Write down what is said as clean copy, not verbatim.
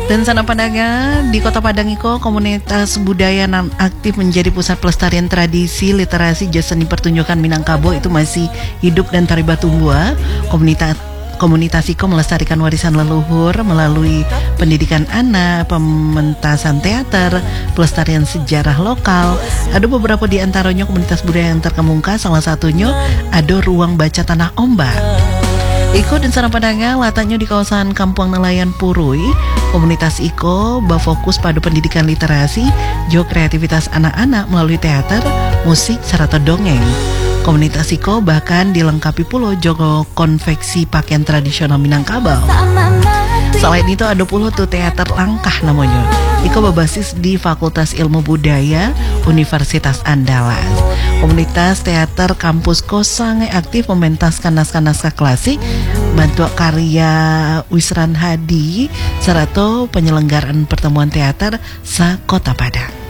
Dan sana pandangan di Kota Padang iko komunitas budaya nan aktif menjadi pusat pelestarian tradisi, literasi, jasa seni pertunjukan Minangkabau itu masih hidup dan tariba tumbuh. Komunitas iko melestarikan warisan leluhur melalui pendidikan anak, pementasan teater, pelestarian sejarah lokal. Ada beberapa di antaranya komunitas budaya yang terkemuka, salah satunya ada Ruang Baca Tanah Ombak. Iko dan Sarang Padanga letaknya di kawasan Kampung Nelayan Purui. Komunitas Iko berfokus pada pendidikan literasi, kreativitas anak-anak melalui teater, musik, serta dongeng. Komunitas Iko bahkan dilengkapi pula jogo konveksi pakaian tradisional Minangkabau. Selain itu ada pula tuh teater langkah namanya. Iko berbasis di Fakultas Ilmu Budaya Universitas Andalas. Komunitas teater kampus sangat aktif mementaskan naskah-naskah klasik, bantu karya Wisran Hadi, serta penyelenggaraan pertemuan teater sa Kota Padang.